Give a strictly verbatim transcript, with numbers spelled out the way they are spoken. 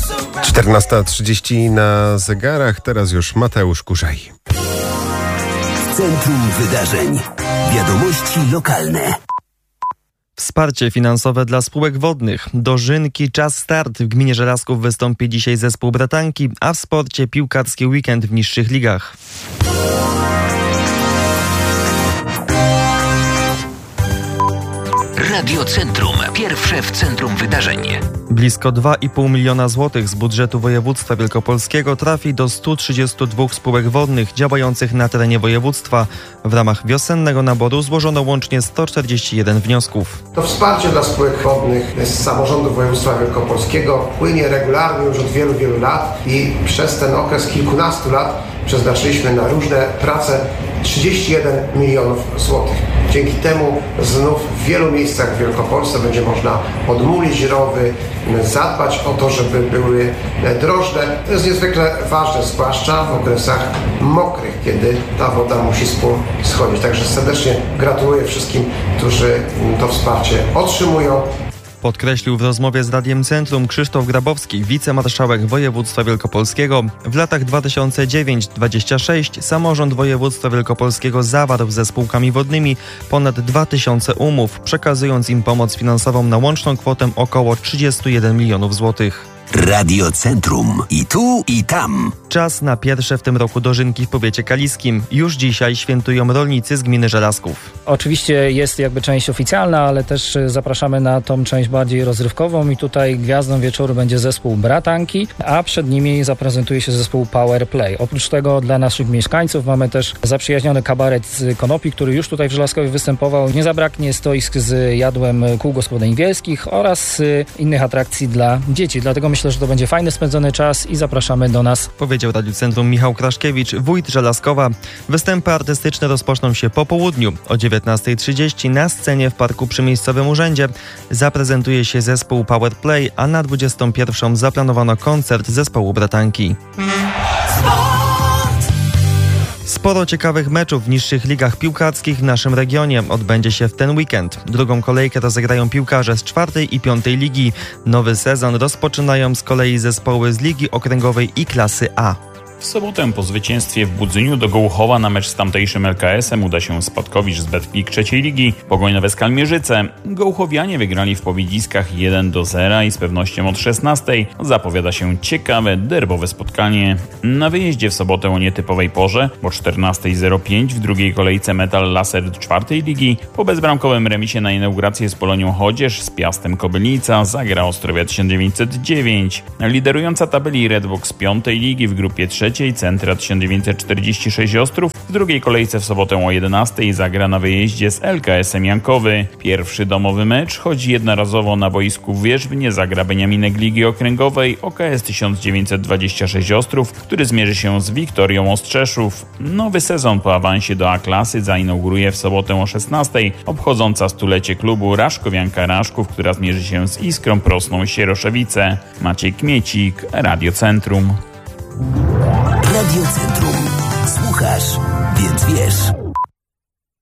czternasta trzydzieści na zegarach, teraz już Mateusz Kurzaj. Centrum Wydarzeń. Wiadomości lokalne. Wsparcie finansowe dla spółek wodnych. Dożynki, czas start. W gminie Żelazków wystąpi dzisiaj zespół Bratanki, a w sporcie piłkarski weekend w niższych ligach. Radio Centrum. Pierwsze w centrum wydarzeń. Blisko dwa i pół miliona złotych z budżetu województwa wielkopolskiego trafi do stu trzydziestu dwóch spółek wodnych działających na terenie województwa. W ramach wiosennego naboru złożono łącznie sto czterdzieści jeden wniosków. To wsparcie dla spółek wodnych z samorządu województwa wielkopolskiego płynie regularnie już od wielu, wielu lat i przez ten okres kilkunastu lat przeznaczyliśmy na różne prace trzydzieści jeden milionów złotych. Dzięki temu znów w wielu miejscach w Wielkopolsce będzie można odmulić rowy, zadbać o to, żeby były drożne. To jest niezwykle ważne, zwłaszcza w okresach mokrych, kiedy ta woda musi schodzić. Także serdecznie gratuluję wszystkim, którzy to wsparcie otrzymują. Podkreślił w rozmowie z Radiem Centrum Krzysztof Grabowski, wicemarszałek województwa wielkopolskiego. W latach dwa tysiące dziewiąty do dwudziestego szóstego samorząd województwa wielkopolskiego zawarł ze spółkami wodnymi ponad dwa tysiące umów, przekazując im pomoc finansową na łączną kwotę około trzydzieści jeden milionów złotych. Radio Centrum. I tu, i tam. Czas na pierwsze w tym roku dożynki w powiecie kaliskim. Już dzisiaj świętują rolnicy z gminy Żelazków. Oczywiście jest jakby część oficjalna, ale też zapraszamy na tą część bardziej rozrywkową i tutaj gwiazdą wieczoru będzie zespół Bratanki, a przed nimi zaprezentuje się zespół Power Play. Oprócz tego dla naszych mieszkańców mamy też zaprzyjaźniony kabaret z Konopi, który już tutaj w Żelazkowie występował. Nie zabraknie stoisk z jadłem kół gospodyń wiejskich oraz innych atrakcji dla dzieci. Dlatego myślę, że to będzie fajny spędzony czas i zapraszamy do nas. Powiedział Radiu Centrum Michał Kraszkiewicz, wójt Żelazkowa. Występy artystyczne rozpoczną się po południu. O dziewiętnasta trzydzieści na scenie w parku przy miejscowym urzędzie zaprezentuje się zespół Power Play, a na dwudziestą pierwszą zaplanowano koncert zespołu Bratanki. Sporo ciekawych meczów w niższych ligach piłkarskich w naszym regionie odbędzie się w ten weekend. Drugą kolejkę rozegrają piłkarze z czwartej i piątej ligi. Nowy sezon rozpoczynają z kolei zespoły z Ligi Okręgowej i klasy A. W sobotę po zwycięstwie w Budzyniu do Gołuchowa na mecz z tamtejszym L K S-em uda się Spadkowicz z Betclic trzeciej ligi. Pogoń Nowe Skalmierzyce. Gołuchowianie wygrali w Powidziskach jeden do zera i z pewnością od szesnastej zapowiada się ciekawe, derbowe spotkanie. Na wyjeździe w sobotę o nietypowej porze, o czternasta zero pięć w drugiej kolejce Metal Laser czwartej ligi. Po bezbramkowym remisie na inaugurację z Polonią Chodzież z Piastem Kobylnica zagra Ostrowia tysiąc dziewięćset dziewięć. Liderująca tabeli Redbox piątej ligi w grupie trzeciej Centra tysiąc dziewięćset czterdzieści sześć Ostrów w drugiej kolejce w sobotę o jedenastej zagra na wyjeździe z L K S-em Jankowy. Pierwszy domowy mecz, choć jednorazowo na boisku w Wierzbnie, zagra Beniaminek Ligi Okręgowej O K S tysiąc dziewięćset dwadzieścia sześć Ostrów, który zmierzy się z Wiktorią Ostrzeszów. Nowy sezon po awansie do A-klasy zainauguruje w sobotę o szesnastej obchodząca stulecie klubu Raszkowianka Raszków, która zmierzy się z Iskrą Prosną Sieroszewice. Maciej Kmiecik, Radio Centrum. Radio Centrum. Słuchasz, więc wiesz.